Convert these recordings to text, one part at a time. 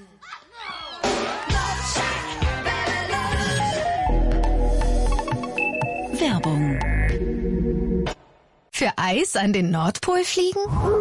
Werbung. Für Eis an den Nordpol fliegen?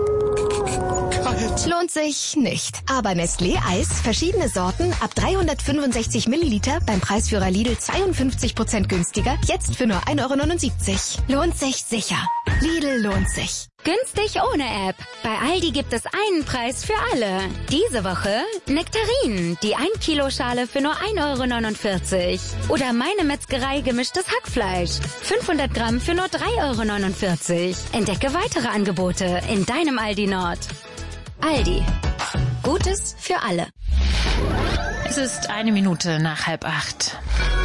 Kalt. Lohnt sich nicht. Aber Nestlé Eis, verschiedene Sorten, ab 365 Milliliter, beim Preisführer Lidl 52% günstiger, jetzt für nur 1,79 €. Lohnt sich sicher. Lidl lohnt sich. Günstig ohne App. Bei Aldi gibt es einen Preis für alle. Diese Woche Nektarinen, die 1 Kilo Schale für nur 1,49 €. Oder Meine Metzgerei gemischtes Hackfleisch. 500 Gramm für nur 3,49 €. Entdecke weitere Angebote in deinem Aldi Nord. Aldi. Gutes für alle. Es ist 1 Minute nach 7:30.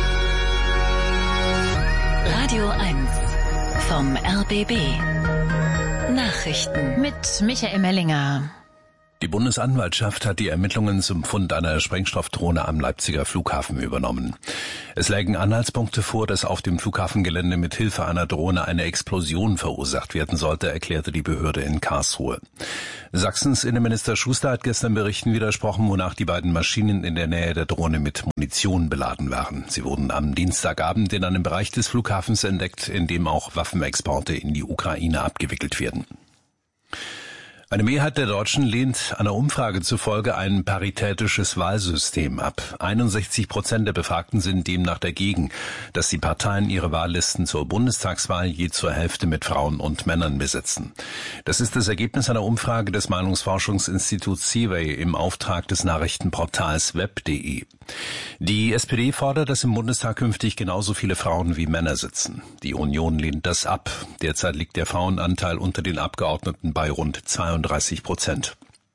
Radio 1 vom RBB. Nachrichten Mit Michael Mellinger. Die Bundesanwaltschaft hat die Ermittlungen zum Fund einer Sprengstoffdrohne am Leipziger Flughafen übernommen. Es lägen Anhaltspunkte vor, dass auf dem Flughafengelände mit Hilfe einer Drohne eine Explosion verursacht werden sollte, erklärte die Behörde in Karlsruhe. Sachsens Innenminister Schuster hat gestern Berichten widersprochen, wonach die beiden Maschinen in der Nähe der Drohne mit Munition beladen waren. Sie wurden am Dienstagabend in einem Bereich des Flughafens entdeckt, in dem auch Waffenexporte in die Ukraine abgewickelt werden. Eine Mehrheit der Deutschen lehnt einer Umfrage zufolge ein paritätisches Wahlsystem ab. 61% der Befragten sind demnach dagegen, dass die Parteien ihre Wahllisten zur Bundestagswahl je zur Hälfte mit Frauen und Männern besetzen. Das ist das Ergebnis einer Umfrage des Meinungsforschungsinstituts Seaway im Auftrag des Nachrichtenportals web.de. Die SPD fordert, dass im Bundestag künftig genauso viele Frauen wie Männer sitzen. Die Union lehnt das ab. Derzeit liegt der Frauenanteil unter den Abgeordneten bei rund 32%.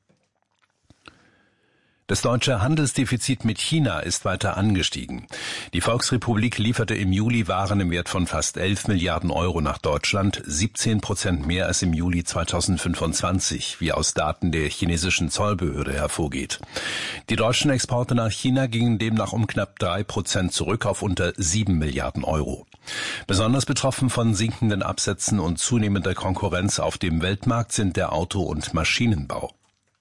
Das deutsche Handelsdefizit mit China ist weiter angestiegen. Die Volksrepublik lieferte im Juli Waren im Wert von fast 11 Milliarden Euro nach Deutschland, 17% mehr als im Juli 2025, wie aus Daten der chinesischen Zollbehörde hervorgeht. Die deutschen Exporte nach China gingen demnach um knapp 3% zurück auf unter 7 Milliarden Euro. Besonders betroffen von sinkenden Absätzen und zunehmender Konkurrenz auf dem Weltmarkt sind der Auto- und Maschinenbau.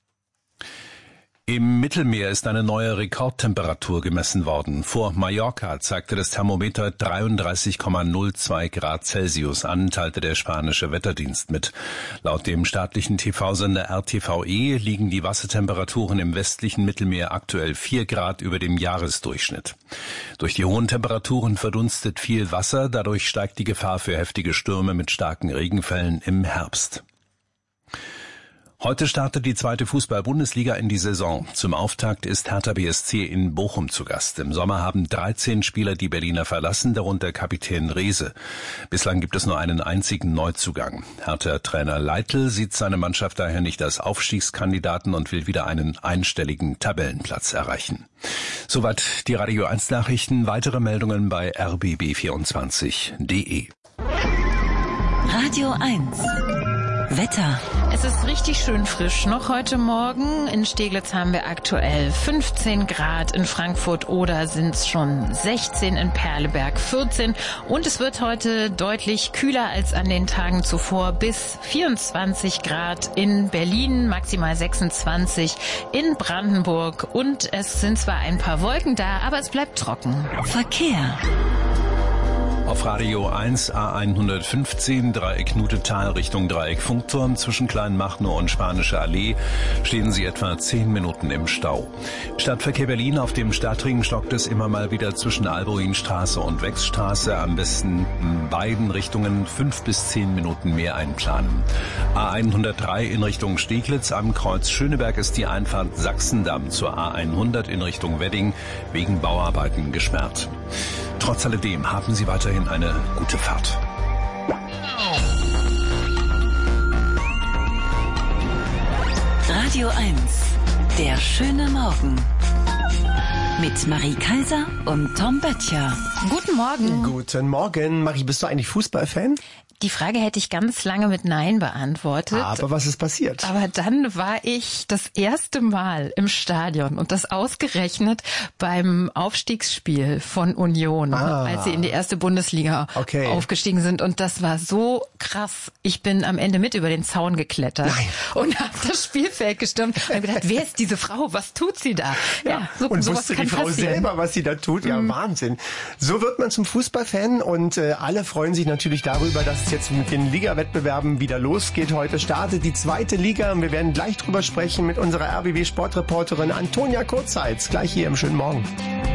Im Mittelmeer ist eine neue Rekordtemperatur gemessen worden. Vor Mallorca zeigte das Thermometer 33,02 Grad Celsius an, teilte der spanische Wetterdienst mit. Laut dem staatlichen TV-Sender RTVE liegen die Wassertemperaturen im westlichen Mittelmeer aktuell 4 Grad über dem Jahresdurchschnitt. Durch die hohen Temperaturen verdunstet viel Wasser, dadurch steigt die Gefahr für heftige Stürme mit starken Regenfällen im Herbst. Heute startet die zweite Fußball-Bundesliga in die Saison. Zum Auftakt ist Hertha BSC in Bochum zu Gast. Im Sommer haben 13 Spieler die Berliner verlassen, darunter Kapitän Rehse. Bislang gibt es nur einen einzigen Neuzugang. Hertha-Trainer Leitl sieht seine Mannschaft daher nicht als Aufstiegskandidaten und will wieder einen einstelligen Tabellenplatz erreichen. Soweit die Radio 1 Nachrichten. Weitere Meldungen bei rbb24.de. Radio 1 Wetter. Es ist richtig schön frisch noch heute Morgen. In Steglitz haben wir aktuell 15 Grad, in Frankfurt oder sind es schon 16, in Perleberg 14. Und es wird heute deutlich kühler als an den Tagen zuvor, bis 24 Grad in Berlin, maximal 26 in Brandenburg. Und es sind zwar ein paar Wolken da, aber es bleibt trocken. Verkehr. Auf Radio 1 A115 Dreieck Nutetal Richtung Dreieck Funkturm zwischen Kleinmachnow und Spanische Allee stehen Sie etwa 10 Minuten im Stau. Stadtverkehr Berlin auf dem Stadtring stockt es immer mal wieder zwischen Albuinstraße und Wechsstraße. Am besten in beiden Richtungen 5 bis 10 Minuten mehr einplanen. A103 in Richtung Steglitz am Kreuz Schöneberg ist die Einfahrt Sachsendamm zur A100 in Richtung Wedding wegen Bauarbeiten gesperrt. Trotz alledem haben Sie weiterhin eine gute Fahrt. Radio 1, der schöne Morgen. Mit Marie Kaiser und Tom Böttcher. Guten Morgen. Guten Morgen. Marie, bist du eigentlich Fußballfan? Die Frage hätte ich ganz lange mit Nein beantwortet. Aber was ist passiert? Aber dann war ich das erste Mal im Stadion und das ausgerechnet beim Aufstiegsspiel von Union, als sie in die erste Bundesliga aufgestiegen sind. Und das war so krass. Ich bin am Ende mit über den Zaun geklettert und habe das Spielfeld gestürmt und habe gedacht, wer ist diese Frau? Was tut sie da? Ja, und wusste die Frau selber, was sie da tut? Ja, Wahnsinn. So wird man zum Fußballfan und alle freuen sich natürlich darüber, dass es jetzt mit den Liga-Wettbewerben wieder losgeht. Heute startet die zweite Liga und wir werden gleich drüber sprechen mit unserer RBB-Sportreporterin Antonia Kurzheitz. Gleich hier im schönen Morgen.